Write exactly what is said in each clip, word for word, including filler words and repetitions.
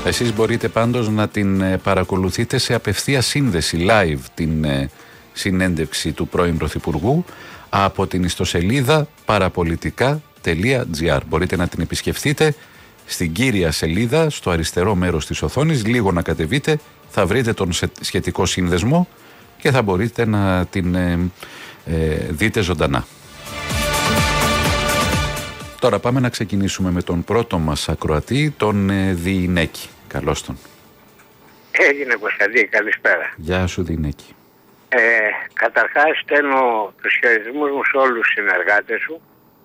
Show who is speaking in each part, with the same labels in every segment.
Speaker 1: Εσείς μπορείτε πάντως να την παρακολουθείτε σε απευθεία σύνδεση live την συνέντευξη του πρώην Πρωθυπουργού από την ιστοσελίδα παραπολιτικά τελεία τζι άρ. Μπορείτε να την επισκεφτείτε στην κύρια σελίδα, στο αριστερό μέρος της οθόνης, λίγο να κατεβείτε, θα βρείτε τον σχετικό σύνδεσμο και θα μπορείτε να την ε, ε, δείτε ζωντανά. Τώρα πάμε να ξεκινήσουμε με τον πρώτο μας ακροατή, τον ε, Διηνέκη. Καλώς τον.
Speaker 2: Έγινε, Κωνσταντή, καλησπέρα.
Speaker 1: Γεια σου, Διηνέκη.
Speaker 2: Ε, καταρχάς στέλνω τους χαιρετισμούς μου σε όλους τους συνεργάτες σου.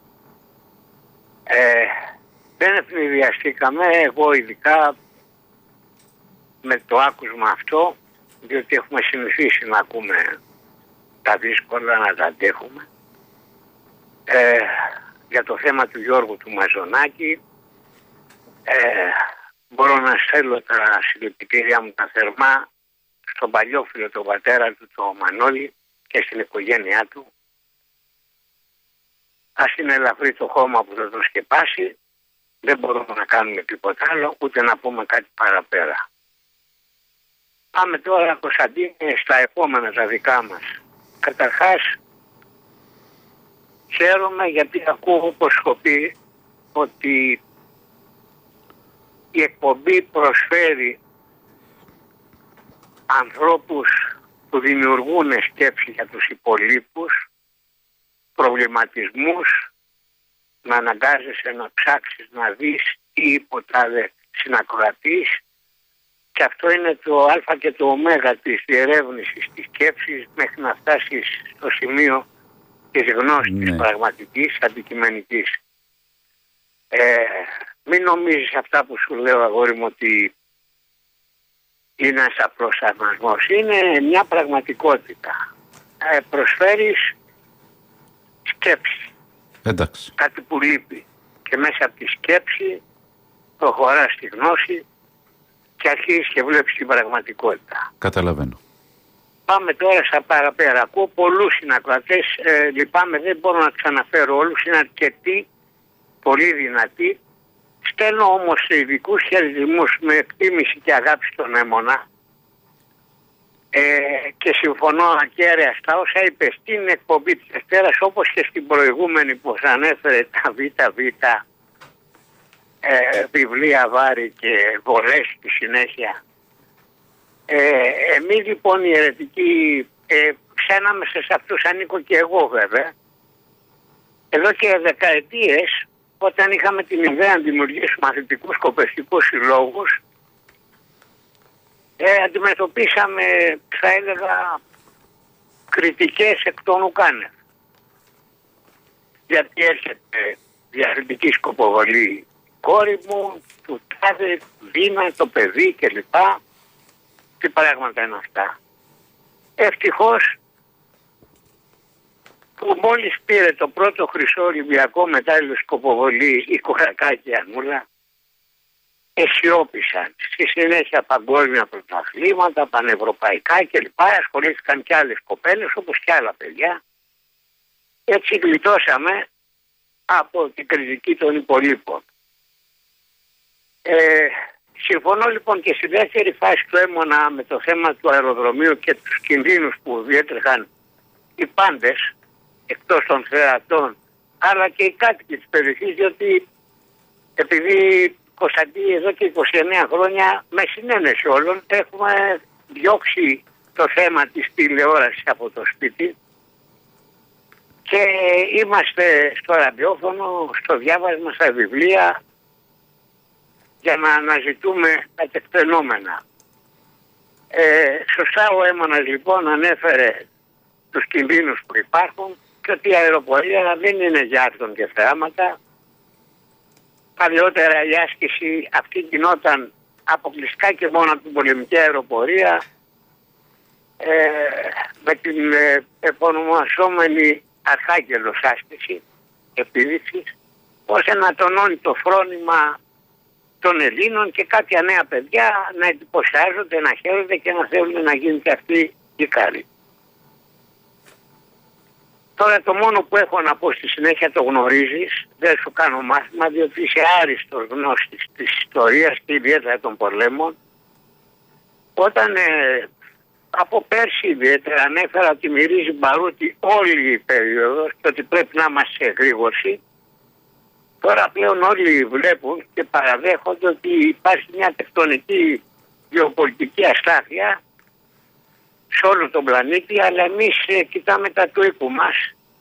Speaker 2: Ε, δεν ευνηδιαστήκαμε, εγώ ειδικά, με το άκουσμα αυτό, διότι έχουμε συνηθίσει να ακούμε τα δύσκολα, να τα αντέχουμε. Ε, για το θέμα του Γιώργου του Μαζονάκη, ε, μπορώ να στέλνω τα συλληπιτήριά μου τα θερμά στον παλιόφιλο, τον πατέρα του, τον Μανώλη, και στην οικογένειά του. Ας είναι ελαφρύ το χώμα που θα τον σκεπάσει, δεν μπορούμε να κάνουμε τίποτα άλλο, ούτε να πούμε κάτι παραπέρα. Πάμε τώρα, Κωνσταντίνε, στα επόμενα τα δικά μας. Καταρχάς, χαίρομαι γιατί ακούω, όπως έχω πει, ότι η εκπομπή προσφέρει ανθρώπους που δημιουργούν σκέψη για τους υπολείπους, προβληματισμούς, να αναγκάζεσαι να ψάξεις να δεις τι υποτάδε συνακροατής, και αυτό είναι το α και το ω της διερεύνησης της σκέψης μέχρι να φτάσεις στο σημείο της γνώσης, ναι, της πραγματικής, αντικειμενικής. Ε, μην νομίζεις αυτά που σου λέω, αγόρι μου, ότι είναι ένας απλός αρμασμός. Είναι μια πραγματικότητα. Ε, προσφέρεις σκέψη.
Speaker 1: Εντάξει.
Speaker 2: Κάτι που λείπει. Και μέσα από τη σκέψη προχωράς στη γνώση και αρχίζεις και βλέπεις την πραγματικότητα.
Speaker 1: Καταλαβαίνω.
Speaker 2: Πάμε τώρα στα παραπέρα. Ακούω πολλούς συνακροατές, ε, λυπάμαι, δεν μπορώ να ξαναφέρω όλους, είναι αρκετοί, πολύ δυνατοί. Στέλνω όμως σε ειδικούς χαιρετισμούς με εκτίμηση και αγάπη στον Έμονα, ε, και συμφωνώ ακέραια στα όσα είπε στην εκπομπή της Δευτέρας, όπως και στην προηγούμενη που σας ανέφερε τα ΒΒ, ε, βιβλία βάρη και βολές στη συνέχεια. Ε, εμείς λοιπόν οι αιρετικοί, ε, ξέναμεσα σε αυτούς ανήκω και εγώ βέβαια, εδώ και δεκαετίες, όταν είχαμε την ιδέα να δημιουργήσουμε αθλητικούς κοπευτικούς συλλόγους, ε, αντιμετωπίσαμε, θα έλεγα, κριτικές εκ των ουκάνευ. Γιατί έρχεται διαθλητική σκοποβολή κόρη μου, του τάδε, δίνα, το παιδί κλπ. Τι πράγματα είναι αυτά. Ευτυχώς που μόλις πήρε το πρώτο χρυσό Ολυμπιακό μετάλλιο σκοποβολή η Κορακάκη Ανούλα, αισιόπησαν. Στη συνέχεια παγκόσμια πρωταθλήματα, πανευρωπαϊκά κλπ. Ασχολήθηκαν και άλλες κοπέλες όπως και άλλα παιδιά. Έτσι γλιτώσαμε από την κριτική των υπολείπων. Ε, συμφωνώ λοιπόν και στη δεύτερη φάση του Έμονα με το θέμα του αεροδρομίου και τους κινδύνους που διέτρεχαν οι πάντες εκτός των θεατών, αλλά και οι κάτοικοι της περιοχής, διότι επειδή, Κωνσταντή, εδώ και είκοσι εννέα χρόνια με συνένεση όλων έχουμε διώξει το θέμα της τηλεόρασης από το σπίτι και είμαστε στο ραδιόφωνο, στο διάβασμα, στα βιβλία, για να αναζητούμε τα τεκτενόμενα. Ε, σωστά ο Έμονας λοιπόν ανέφερε τους κινδύνους που υπάρχουν και ότι η αεροπορία δεν είναι για άρτων και θεάματα. Παλιότερα η άσκηση αυτή γινόταν αποκλειστικά και μόνο από την πολεμική αεροπορία, ε, με την ε, επωνομαζόμενη Αρχάγγελος άσκηση επίδειξης, ώστε να τονώνει το φρόνημα των Ελλήνων και κάποια νέα παιδιά να εντυπωσιάζονται, να χαίρονται και να θέλουν να γίνουν και αυτοί οι καλοί. Τώρα το μόνο που έχω να πω στη συνέχεια, το γνωρίζεις, δεν σου κάνω μάθημα, διότι είσαι άριστος γνώστης της ιστορίας και ιδιαίτερα των πολέμων. Όταν ε, από πέρσι ιδιαίτερα ανέφερα ότι μυρίζει μπαρούτι όλη η περίοδος και ότι πρέπει να είμαστε σε εγρήγορση, τώρα πλέον όλοι βλέπουν και παραδέχονται ότι υπάρχει μια τεκτονική γεωπολιτική αστάθεια σε όλο τον πλανήτη, αλλά εμείς ε, κοιτάμε τα του οίκου μας.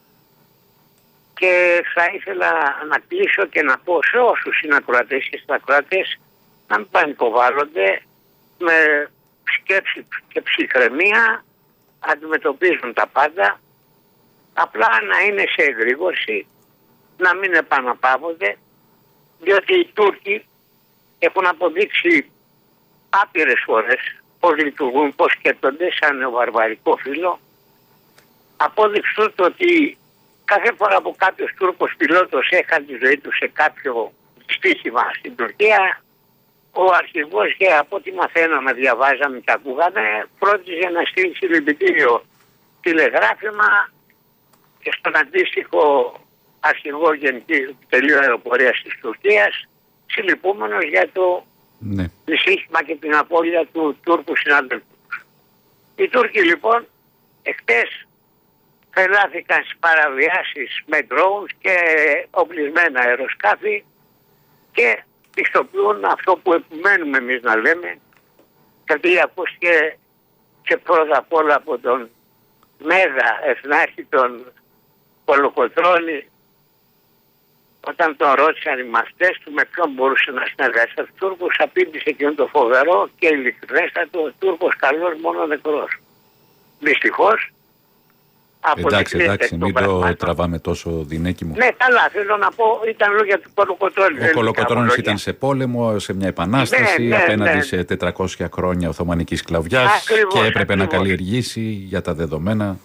Speaker 2: Και θα ήθελα να κλείσω και να πω σε όσους είναι ακροατές και στακροατές να μην πανικοβάλλονται, με σκέψη και ψυχραιμία αντιμετωπίζουν τα πάντα, απλά να είναι σε εγρήγορση, να μην επαναπαύονται, διότι οι Τούρκοι έχουν αποδείξει άπειρες φορές πώς λειτουργούν, πώς σκέπτονται σαν νεοβαρβαρικό φύλλο. Απόδειξαν το ότι κάθε φορά που κάποιος Τούρκος πιλότος έχανε τη ζωή του σε κάποιο στοίχημα στην Τουρκία, ο αρχηγός, και από ό,τι μαθαίναμε, διαβάζαμε και ακούγαμε, φρόντιζε να στείλει συλληπιτήριο τηλεγράφημα και στον αντίστοιχο αρχηγό Γενικού Επιτελείου Αεροπορίας της Τουρκίας, συλληπούμενος για το ναι. δυστύχημα και την απώλεια του Τούρκου συνάδελφου. Οι Τούρκοι λοιπόν εχθές φελάθηκαν στις παραβιάσεις με drones και οπλισμένα αεροσκάφη και πιστοποιούν αυτό που επιμένουμε εμείς να λέμε, γιατί ακούστηκε και πρώτα απ' όλα από τον μέγα εθνάρχη τον Κολοκοτρώνη, όταν τον ρώτησαν οι μαθητές του με ποιον μπορούσε να συνεργαστεί τους Τούρκους, απήντησε εκείνο το φοβερό και ειλικρινέστατο: ο Τούρκος καλός, μόνο νεκρός. Δυστυχώς.
Speaker 1: Εντάξει, εντάξει, μην το τραβάμε τόσο δυνέκιμο.
Speaker 2: Ναι, καλά, θέλω να πω, ήταν λόγια του Κολοκοτρώνη.
Speaker 1: Ο Κολοκοτρώνης ήταν σε πόλεμο, σε μια επανάσταση, ναι, ναι, απέναντι ναι. σε τετρακόσια χρόνια Οθωμανικής σκλαβιάς, ακριβώς, και έπρεπε ακριβώς. να καλλιεργήσει για τα δεδομένα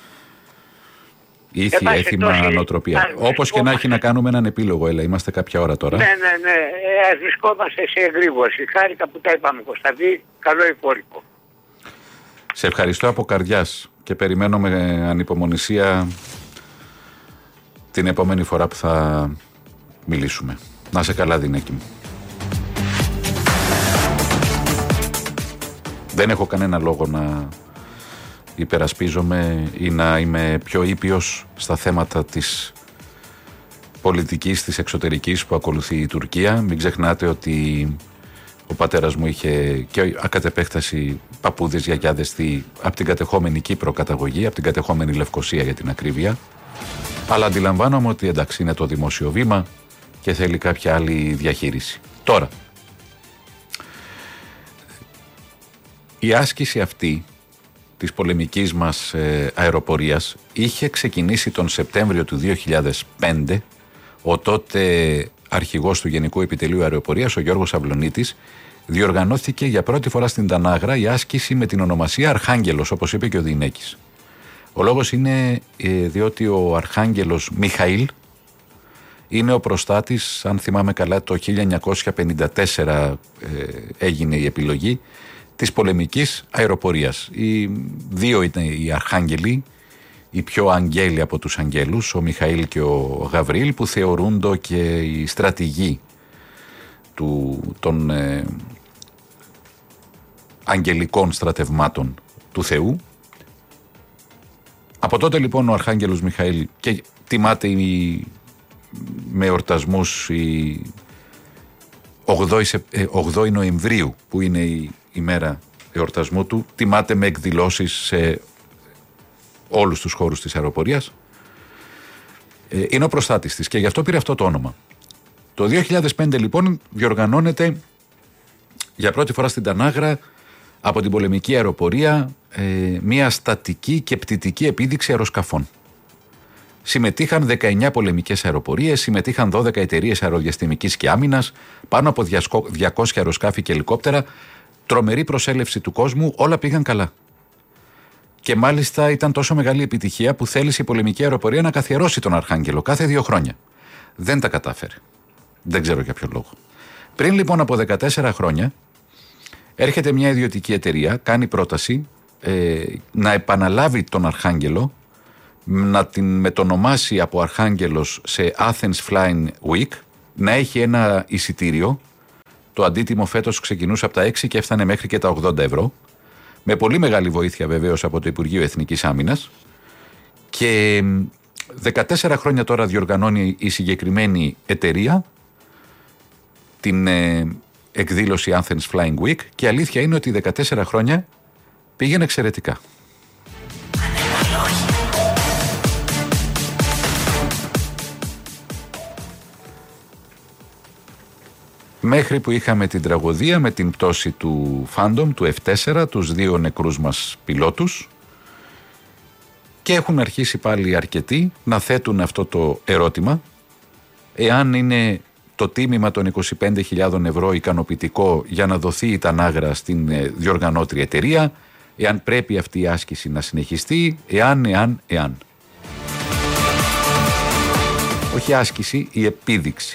Speaker 1: ήθη, έθιμα, νοοτροπία. Όπως και να έχει, να κάνουμε έναν επίλογο, έλα, είμαστε κάποια ώρα τώρα.
Speaker 2: Ναι, ναι, ναι, ε, βρισκόμαστε σε εγρήγορση. Χάρηκα που τα είπαμε, Κωνσταντή, καλό υπόλοιπο.
Speaker 1: Σε ευχαριστώ από καρδιάς και περιμένω με ανυπομονησία την επόμενη φορά που θα μιλήσουμε. Να σε καλά, Δινέκη μου. Δεν έχω κανένα λόγο να υπερασπίζομαι ή να είμαι πιο ήπιος στα θέματα της πολιτικής, της εξωτερικής που ακολουθεί η Τουρκία. Μην ξεχνάτε ότι ο πατέρας μου είχε και ακατ' επέκταση παππούδες, γιαγιάδες από την κατεχόμενη Κύπρο καταγωγή, από την κατεχόμενη Λευκοσία για την ακρίβεια. Αλλά αντιλαμβάνομαι ότι εντάξει, είναι το δημόσιο βήμα και θέλει κάποια άλλη διαχείριση. Τώρα, η άσκηση αυτή της πολεμικής μας ε, αεροπορίας είχε ξεκινήσει τον Σεπτέμβριο του δύο χιλιάδες πέντε, ο τότε αρχηγός του Γενικού Επιτελείου Αεροπορίας, ο Γιώργος Αυλωνίτης, διοργανώθηκε για πρώτη φορά στην Τανάγρα η άσκηση με την ονομασία Αρχάγγελος, όπως είπε και ο Δινέκης. Ο λόγος είναι ε, διότι ο Αρχάγγελος Μιχαήλ είναι ο προστάτης, αν θυμάμαι καλά, το χίλια εννιακόσια πενήντα τέσσερα ε, έγινε η επιλογή της πολεμικής αεροπορίας. Οι δύο ήταν οι Αρχάγγελοι, οι πιο αγγέλοι από τους αγγέλους, ο Μιχαήλ και ο Γαβριήλ, που θεωρούνται και οι στρατηγοί του, των ε, αγγελικών στρατευμάτων του Θεού. Από τότε λοιπόν ο Αρχάγγελος Μιχαήλ, και τιμάται η, με εορτασμούς η ογδόη Νοεμβρίου, που είναι η ημέρα εορτασμού του, τιμάται με εκδηλώσεις σε όλους τους χώρους της αεροπορίας. Ε, είναι ο προστάτης της και γι' αυτό πήρε αυτό το όνομα. Το δύο χιλιάδες πέντε λοιπόν διοργανώνεται για πρώτη φορά στην Τανάγρα από την πολεμική αεροπορία ε, μια στατική και πτυτική επίδειξη αεροσκαφών. Συμμετείχαν δεκαεννιά πολεμικές αεροπορίες, συμμετείχαν δώδεκα εταιρείες αεροδιαστημικής και άμυνας, πάνω από διακόσια αεροσκάφη και ελικόπτερα, τρομερή προσέλευση του κόσμου, όλα πήγαν καλά. Και μάλιστα ήταν τόσο μεγάλη επιτυχία που θέλησε η πολεμική αεροπορία να καθιερώσει τον Αρχάγγελο κάθε δύο χρόνια. Δεν τα κατάφερε. Δεν ξέρω για ποιο λόγο. Πριν λοιπόν από δεκατέσσερα χρόνια, έρχεται μια ιδιωτική εταιρεία, κάνει πρόταση ε, να επαναλάβει τον Αρχάγγελο να την μετονομάσει από Αρχάγγελος σε Athens Flying Week, να έχει ένα εισιτήριο. Το αντίτιμο φέτος ξεκινούσε από τα έξι και έφτανε μέχρι και τα ογδόντα ευρώ. Με πολύ μεγάλη βοήθεια βεβαίως από το Υπουργείο Εθνικής Άμυνας. Και δεκατέσσερα χρόνια τώρα διοργανώνει η συγκεκριμένη εταιρεία την ε, εκδήλωση Athens Flying Week και αλήθεια είναι ότι δεκατέσσερα χρόνια πήγαινε εξαιρετικά. Μέχρι που είχαμε την τραγωδία με την πτώση του Phantom, του εφ τέσσερα, τους δύο νεκρούς μας πιλότους, και έχουν αρχίσει πάλι αρκετοί να θέτουν αυτό το ερώτημα, εάν είναι το τίμημα των είκοσι πέντε χιλιάδες ευρώ ικανοποιητικό για να δοθεί η τανάγρα στην διοργανώτρια εταιρεία, εάν πρέπει αυτή η άσκηση να συνεχιστεί, εάν, εάν, εάν. Όχι άσκηση, η επίδειξη.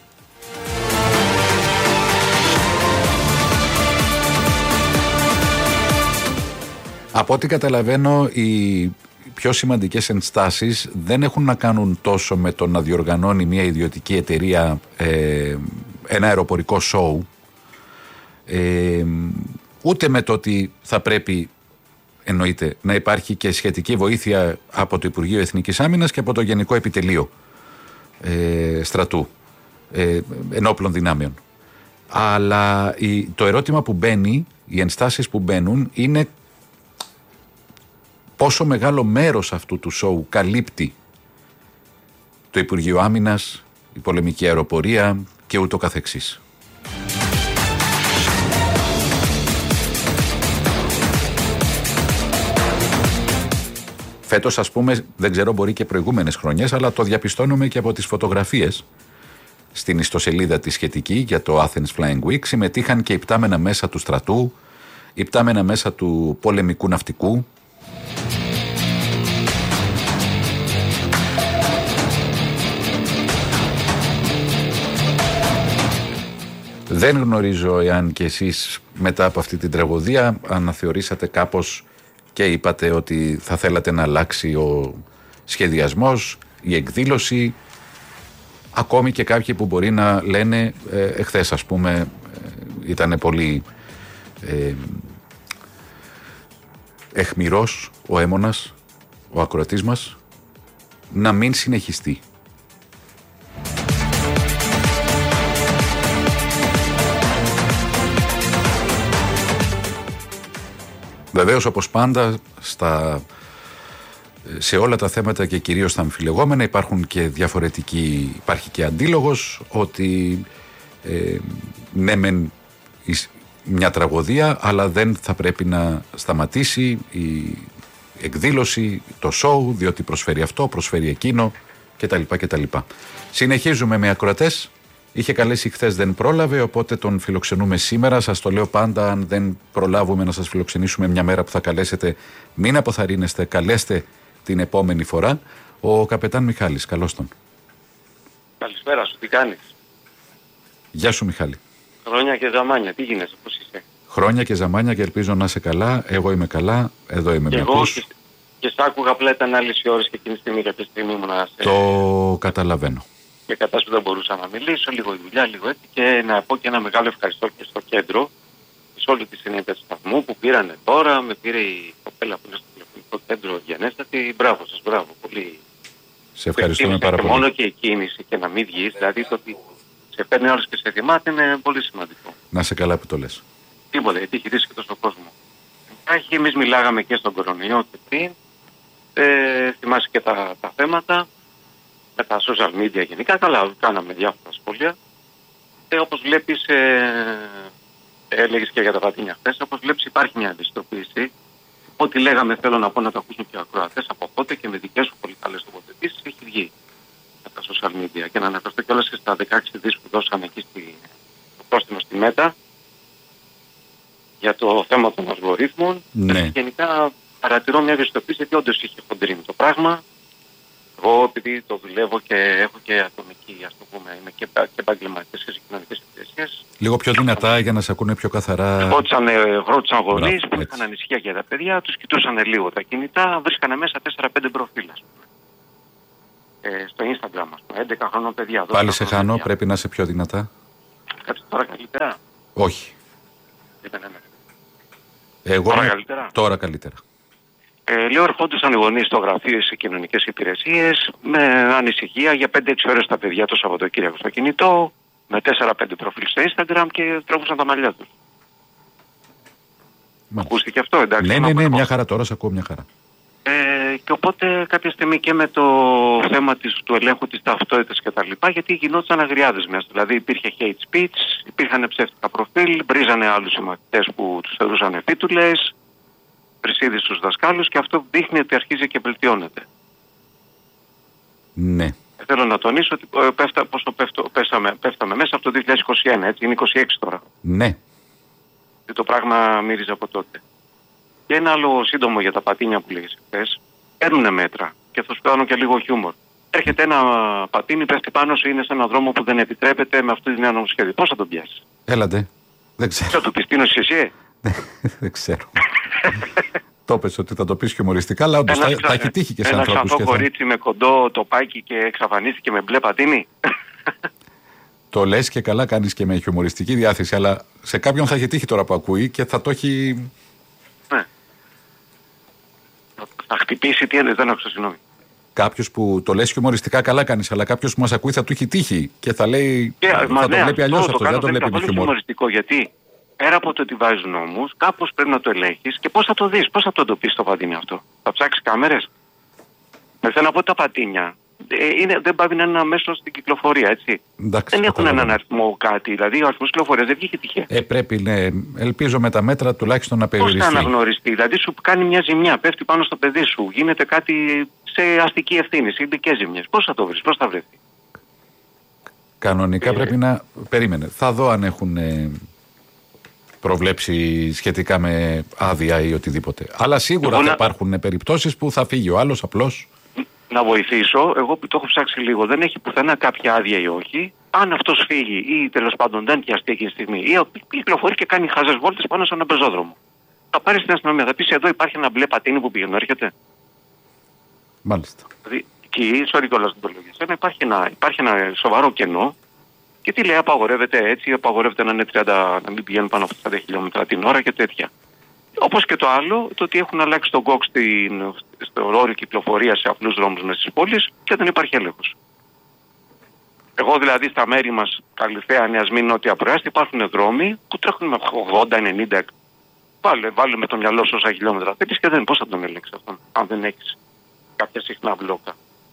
Speaker 1: Από ό,τι καταλαβαίνω, οι πιο σημαντικές ενστάσεις δεν έχουν να κάνουν τόσο με το να διοργανώνει μια ιδιωτική εταιρεία ε, ένα αεροπορικό σόου, ε, ούτε με το ότι θα πρέπει, εννοείται, να υπάρχει και σχετική βοήθεια από το Υπουργείο Εθνικής Άμυνας και από το Γενικό Επιτελείο ε, Στρατού ε, Ενόπλων Δυνάμεων. Αλλά η, το ερώτημα που μπαίνει, οι ενστάσεις που μπαίνουν είναι πόσο μεγάλο μέρος αυτού του σόου καλύπτει το Υπουργείο Άμυνας, η πολεμική αεροπορία και ούτω καθεξής. Φέτος, ας πούμε, δεν ξέρω, μπορεί και προηγούμενες χρονιές, αλλά το διαπιστώνουμε και από τις φωτογραφίες στην ιστοσελίδα τη σχετική για το Athens Flying Week. Συμμετείχαν και υπτάμενα μέσα του στρατού, υπτάμενα μέσα του πολεμικού ναυτικού. Δεν γνωρίζω εάν και εσείς μετά από αυτή την τραγωδία αναθεωρήσατε κάπως και είπατε ότι θα θέλατε να αλλάξει ο σχεδιασμός, η εκδήλωση, ακόμη και κάποιοι που μπορεί να λένε ε, εχθές, ας πούμε, ε, ήταν πολύ ε, αιχμηρός ο αίμονας, ο ακροατής μας, να μην συνεχιστεί. Βεβαίως, όπως πάντα, στα, σε όλα τα θέματα και κυρίως στα αμφιλεγόμενα υπάρχουν και διαφορετικοί, υπάρχει και αντίλογος ότι ε, ναι μεν μια τραγωδία, αλλά δεν θα πρέπει να σταματήσει η εκδήλωση, το σόου, διότι προσφέρει αυτό, προσφέρει εκείνο κτλ. κτλ. Συνεχίζουμε με ακροατές. Είχε καλέσει χθες, δεν πρόλαβε, οπότε τον φιλοξενούμε σήμερα. Σας το λέω πάντα, αν δεν προλάβουμε να σας φιλοξενήσουμε μια μέρα που θα καλέσετε, μην αποθαρρύνεστε, καλέστε την επόμενη φορά. Ο καπετάν Μιχάλης, καλώς τον.
Speaker 3: Καλησπέρα σου, τι κάνεις?
Speaker 1: Γεια σου, Μιχάλη.
Speaker 3: Χρόνια και ζαμάνια, τι γίνεσαι, πώς είσαι?
Speaker 1: Χρόνια και ζαμάνια και ελπίζω να είσαι καλά. Εγώ είμαι καλά, εδώ είμαι με
Speaker 3: εγώ και, και σ' άκουγα πλέον ανάλυση ώρες και εκείνη τη στιγμή, κάποια στιγμή ήμουν να σε...
Speaker 1: Το καταλαβαίνω.
Speaker 3: Και κατά σου δεν μπορούσα να μιλήσω, λίγο η δουλειά, λίγο έτσι, και να πω και ένα μεγάλο ευχαριστώ και στο κέντρο, σε όλη τη συνήθεια του σταθμού που πήρανε τώρα, με πήρε η κοπέλα που είναι στο τηλεφωνικό κέντρο Γενέστατη. Μπράβο σας, μπράβο, πολύ.
Speaker 1: Σε ευχαριστούμε πάρα πολύ.
Speaker 3: Μόνο και η κίνηση και να μην βγεις, δηλαδή το ότι σε παίρνει όλος και σε θυμάται είναι πολύ σημαντικό.
Speaker 1: Να σε καλά που το λες.
Speaker 3: Τίποτα, γιατί έχει ρίξει και τόσο κόσμο. Άχι, εμείς μιλάγαμε και στον κορονοϊό και πριν, ε, θυμάσαι και τα, τα θέματα. Με τα social media γενικά, καλά, κάναμε διάφορα σχόλια. Ε, όπως βλέπεις, ε, έλεγες και για τα Βατίνια χθες, όπως βλέπεις υπάρχει μια αντιστροφήση. Ό,τι λέγαμε, θέλω να πω, να το ακούσουν και οι ακροατές από πότε και με δικές σου πολύ καλές τοποθετήσεις έχει βγει με τα social media. Και να αναφερθώ κιόλας και στα δεκαέξι δις που δώσαμε εκεί στη, στο πρόστιμο στη ΜΕΤΑ για το θέμα των αλγορίθμων.
Speaker 1: Ναι.
Speaker 3: Γενικά παρατηρώ μια αντιστροφήση, γιατί όντως είχε χοντρίνει το πράγμα. Εγώ επειδή το δουλεύω και έχω και ατομική, ας το πούμε, είμαι και, και επαγγελματίας και σε κοινωνικές υπηρεσίες.
Speaker 1: Λίγο πιο δυνατά για να σε ακούνε πιο καθαρά.
Speaker 3: Ρώτησαν γονείς που είχαν ανησυχία για τα παιδιά, τους κοιτούσαν λίγο τα κινητά, βρίσκανε μέσα τέσσερα πέντε προφίλ. Ε, στο Instagram μας, έντεκα χρονών παιδιά.
Speaker 1: Πάλι σε χάνω, παιδιά. Πρέπει να είσαι πιο δυνατά.
Speaker 3: Κάτσε τώρα καλύτερα.
Speaker 1: Όχι.
Speaker 3: Ναι, ναι, ναι.
Speaker 1: Εγώ
Speaker 3: τώρα
Speaker 1: με...
Speaker 3: καλύτερα.
Speaker 1: Τώρα καλύτερα.
Speaker 3: Ε, λέω, ερχόντουσαν οι γονείς στο γραφείο σε κοινωνικές υπηρεσίες με ανησυχία για πέντε έξι ώρες τα παιδιά το Σαββατοκύριακο στο κινητό, με τέσσερα πέντε προφίλ στο Instagram και τρέχουσαν τα μαλλιά τους. Ακούστηκε αυτό, εντάξει.
Speaker 1: Ναι, ναι, ναι, μια χαρά, τώρα σε ακούω μια χαρά.
Speaker 3: Ε, και οπότε κάποια στιγμή και με το θέμα της, του ελέγχου της ταυτότητας και τα λοιπά, γιατί γινόταν αγριάδες μέσα. Δηλαδή υπήρχε hate speech, υπήρχαν ψεύτικα προφίλ, βρίζανε άλλους συμμαθητές που τους θεωρούσαν επίτουλες, βρυσίδι στους δασκάλους και αυτό δείχνει ότι αρχίζει και βελτιώνεται.
Speaker 1: Ναι.
Speaker 3: Ε, θέλω να τονίσω ότι ε, πέφτα, πόσο πέφτω, πέσαμε, πέφταμε μέσα από το δύο χιλιάδες είκοσι ένα, έτσι, είναι είκοσι έξι τώρα.
Speaker 1: Ναι.
Speaker 3: Και το πράγμα μύριζε από τότε. Και ένα άλλο σύντομο για τα πατίνια που λέγεις χθες. Παίρνουνε μέτρα και θα σου κάνω και λίγο χιούμορ. Έρχεται ένα πατίνι, πέφτει πάνω σου, είναι σε έναν δρόμο που δεν επιτρέπεται με αυτή τη νέα νομοσχέδια. Πώς θα τον πιάσεις?
Speaker 1: Έλατε. Δεν ξέρω.
Speaker 3: Θα του πεις τίνος εσύ?
Speaker 1: Δεν ξέρω. Το πες ότι θα το πεις χιουμοριστικά, αλλά όντως θα, θα έχει τύχει και σε ανθρώπους.
Speaker 3: Ένα ξανθό κορίτσι με κοντό τοπάκι και εξαφανίστηκε με μπλε πατίνι.
Speaker 1: Το λες και καλά κάνεις και με χιουμοριστική διάθεση, αλλά σε κάποιον θα έχει τύχει τώρα που ακούει και θα το έχει...
Speaker 3: Ναι. Θα χτυπήσει τι είναι, δεν άκουσα, συγγνώμη.
Speaker 1: Κάποιος που το λες χιουμοριστικά καλά κάνεις, αλλά κάποιος που μας ακούει θα του έχει τύχει και θα λέει...
Speaker 3: Και,
Speaker 1: θα
Speaker 3: μα,
Speaker 1: το
Speaker 3: ναι,
Speaker 1: βλέπει αλλιώς
Speaker 3: αυτό,
Speaker 1: αυτό,
Speaker 3: το
Speaker 1: δεν το βλέπει με χιουμορ.
Speaker 3: χιουμοριστικό, γιατί πέρα από το ότι βάζεις νόμους, κάπως πρέπει να το ελέγχεις και πώς θα το δεις, πώς θα το εντοπίσεις το πατίνι αυτό? Θα ψάξεις κάμερες? Με θέλω να πω τα πατίνια. Ε, είναι, δεν πάει να είναι ένα μέσο στην κυκλοφορία, έτσι.
Speaker 1: Εντάξει,
Speaker 3: δεν έχουν
Speaker 1: καταλαβαίνω.
Speaker 3: έναν αριθμό κάτι, δηλαδή ο αριθμός κυκλοφορίας δεν βγήκε τυχαία.
Speaker 1: Ε, πρέπει, ναι, ελπίζω με τα μέτρα τουλάχιστον να περιοριστεί.
Speaker 3: Πώς θα αναγνωριστεί, δηλαδή σου κάνει μια ζημιά, πέφτει πάνω στο παιδί σου, γίνεται κάτι σε αστική ευθύνη, σε ειδικές ζημιές. Πώς θα το βρεις, πώς θα βρεθεί?
Speaker 1: Κανονικά
Speaker 3: ε,
Speaker 1: πρέπει να. Περίμενε. Θα δω αν έχουν ε, προβλέψει σχετικά με άδεια ή οτιδήποτε. Αλλά σίγουρα
Speaker 3: Εγώ
Speaker 1: θα
Speaker 3: να...
Speaker 1: υπάρχουν περιπτώσεις που θα φύγει ο άλλος απλώς.
Speaker 3: Να βοηθήσω, εγώ που το έχω ψάξει λίγο, δεν έχει πουθενά κάποια άδεια ή όχι. Αν αυτός φύγει ή τέλος πάντων δεν πιαστεί εκείνη τη στιγμή ή κυκλοφορεί και κάνει χάζες βόλτες πάνω σε έναν πεζόδρομο, θα πάρει στην αστυνομία, θα πει εδώ υπάρχει ένα μπλε πατίνι που πηγαίνει, έρχεται.
Speaker 1: Μάλιστα.
Speaker 3: Δηλαδή, εκεί, sorry κιόλας δεν το λέω για σένα, υπάρχει ένα, υπάρχει ένα σοβαρό κενό και τι λέει, απαγορεύεται έτσι, απαγορεύεται να, είναι τριάντα, να μην πηγαίνουν πάνω από τριάντα χιλιόμετρα την ώρα και τέτοια. Όπως και το άλλο, το ότι έχουν αλλάξει τον κόκ στο όριο κυκλοφορία σε απλούς δρόμους μέσα στις πόλεις και δεν υπάρχει έλεγχος. Εγώ δηλαδή στα μέρη μας, Καλυθέα, Νεασμή, Νότια Προάστη, υπάρχουν δρόμοι που τρέχουν με ογδόντα ενενήντα. Βάλε, βάλε με το μυαλό σου όσα χιλιόμετρα. Δεν πεις και δεν, πώς θα τον ελέγξεις αυτόν, αν δεν έχεις κάποια συχνά μπλόκα.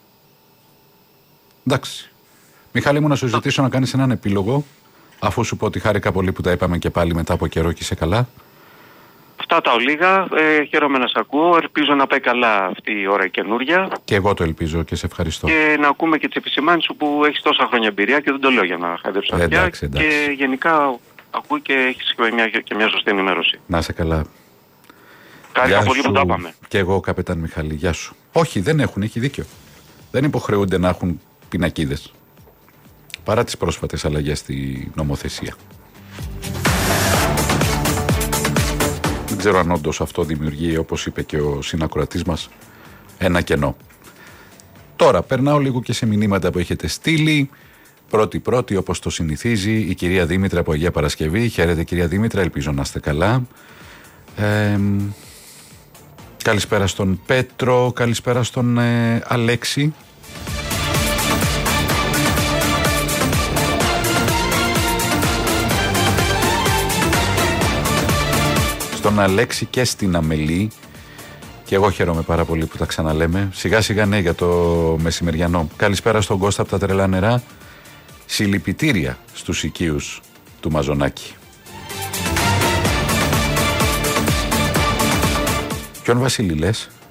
Speaker 1: Εντάξει. Μιχάλη μου, να σου ζητήσω να κάνεις έναν επίλογο, αφού σου πω ότι χάρηκα πολύ που τα είπαμε και πάλι μετά από καιρό και είσαι καλά.
Speaker 3: Αυτά τα ολίγα. Ε, χαίρομαι να σε ακούω. Ελπίζω να πάει καλά αυτή η ώρα η καινούρια.
Speaker 1: Και εγώ το ελπίζω και σε ευχαριστώ.
Speaker 3: Και να ακούμε και τις επισημάνσεις σου που έχεις τόσα χρόνια εμπειρία και δεν το λέω για να χαϊδέψω αυτιά.
Speaker 1: Εντάξει, εντάξει.
Speaker 3: Και γενικά ακούει και έχεις και μια, και μια σωστή ενημέρωση.
Speaker 1: Να είσαι καλά.
Speaker 3: Χάρηκα πολύ που τα είπαμε.
Speaker 1: Και εγώ, καπετάν Μιχάλη, γεια σου. Όχι, δεν έχουν, έχει δίκιο. Δεν υποχρεούνται να έχουν πινακίδες. Παρά τις πρόσφατες αλλαγές στη νομοθεσία. Δεν ξέρω αν όντως αυτό δημιουργεί, όπως είπε και ο συνακροατής μας, ένα κενό. Τώρα περνάω λίγο και σε μηνύματα που έχετε στείλει. Πρώτη-πρώτη, όπως το συνηθίζει, η κυρία Δήμητρα από Αγία Παρασκευή. Χαίρετε κυρία Δήμητρα, ελπίζω να είστε καλά. Ε, καλησπέρα στον Πέτρο, καλησπέρα στον ε, Αλέξη. Στον Αλέξη και στην Αμελή. Και εγώ χαίρομαι πάρα πολύ που τα ξαναλέμε. Σιγά σιγά ναι για το μεσημεριανό. Καλησπέρα στον Κώστα από τα Τρελά Νερά. Συλληπιτήρια στους οικείους του Μαζονάκη. Ποιον Βασίλη λες?